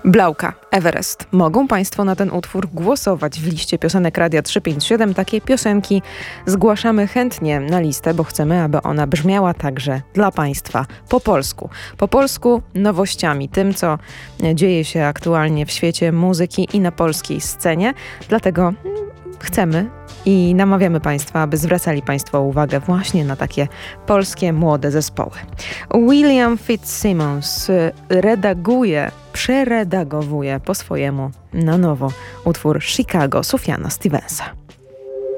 Blauka, Everest. Mogą Państwo na ten utwór głosować w liście piosenek Radia 357. Takie piosenki zgłaszamy chętnie na listę, bo chcemy, aby ona brzmiała także dla Państwa po polsku. Po polsku nowościami, tym co dzieje się aktualnie w świecie muzyki i na polskiej scenie. Dlatego chcemy i namawiamy Państwa, aby zwracali Państwo uwagę właśnie na takie polskie młode zespoły. William Fitzsimmons przeredagowuje po swojemu na nowo utwór Chicago Sufjana Stevensa.